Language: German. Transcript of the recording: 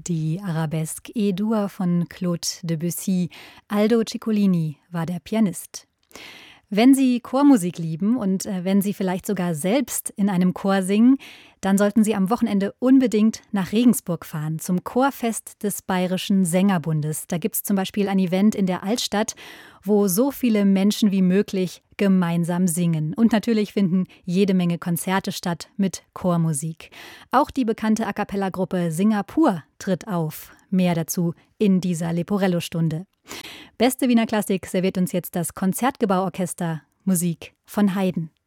Die Arabesque E-Dur von Claude Debussy. Aldo Ciccolini war der Pianist. Wenn Sie Chormusik lieben und wenn Sie vielleicht sogar selbst in einem Chor singen, dann sollten Sie am Wochenende unbedingt nach Regensburg fahren, zum Chorfest des Bayerischen Sängerbundes. Da gibt es zum Beispiel ein Event in der Altstadt, wo so viele Menschen wie möglich gemeinsam singen. Und natürlich finden jede Menge Konzerte statt mit Chormusik. Auch die bekannte A-cappella-Gruppe Singapur tritt auf. Mehr dazu in dieser Leporello-Stunde. Beste Wiener Klassik serviert uns jetzt das Konzertgebauorchester, Musik von Haydn.